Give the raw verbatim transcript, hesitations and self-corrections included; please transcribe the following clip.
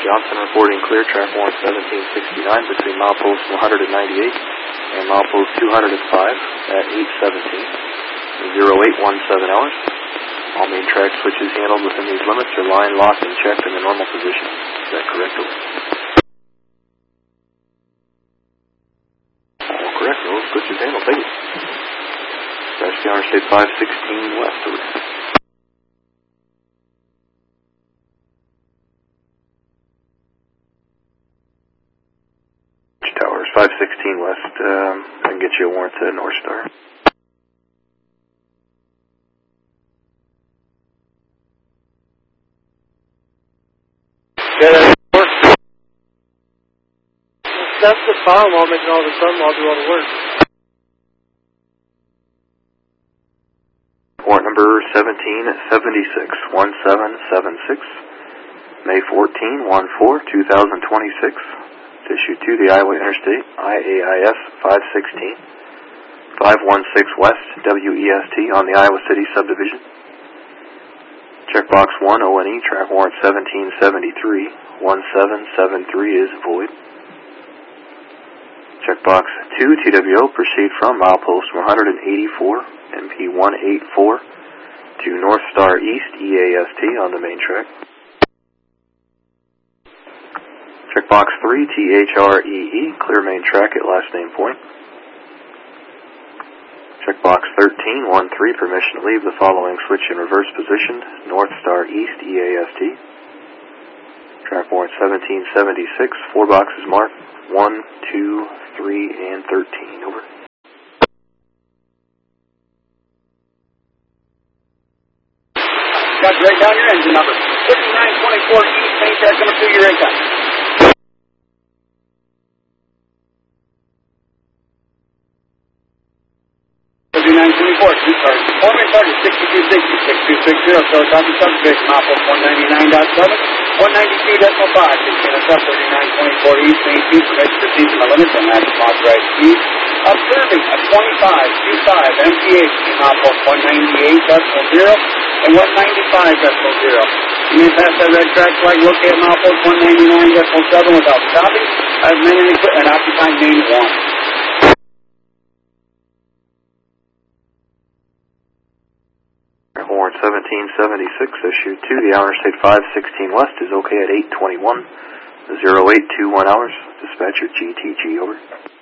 Johnson reporting clear, track warrant seventeen sixty-nine between milepost one ninety-eight and milepost two oh five at eight seventeen, zero eight one seven hours. All main track switches handled within these limits are line locked and checked in the normal position. Is that correct? Over. All correct. Those switches handled. Thank you. Dispatch to Interstate five sixteen west. Over. Towers five sixteen west. Um, I can get you a warrant to North Star. Yeah, that's work. That's the problem. I'll make all the sun. I'll do all the work. Warrant number seventeen seventy-six, one seven seven six, May fourteenth, fourteen, two thousand twenty-six. Issued to the Iowa Interstate, I A I S five sixteen, five one six West, W E S T on the Iowa City subdivision. Checkbox one, O N E, track warrant seventeen seventy-three, one seven seven three is void. Checkbox two, T W O, proceed from milepost one eighty-four, M P one eighty-four, to North Star East, E A S T on the main track. Checkbox three, T H R E E, clear main track at last name point. Checkbox thirteen, one three, permission to leave the following switch in reverse position, North Star East, E A S T. Track warrant seventeen seventy-six, four boxes marked, one, two, three, and thirteen. Over. Got right down your engine number. fifty-nine twenty-four East, main track number two, your income. fifty-nine twenty-four, two stars. Forming target sixty-two sixty, sixty-two sixty, so copy substation, milepost one ninety-nine point seven, one ninety-two point five, thirty-nine twenty-four East, main two, permission to proceed to the limits and maximum authorized speed. Observing a twenty-five twenty-five M P H, milepost one ninety-eight point zero and one ninety-five point zero. You may pass that red track flag located milepost one ninety-nine point seven without stopping. I have men in equipment occupying main one. Warrant seventeen seventy-six issued to the Interstate five sixteen West is okay at eight twenty-one, zero eight two one hours. Dispatcher G T G, over.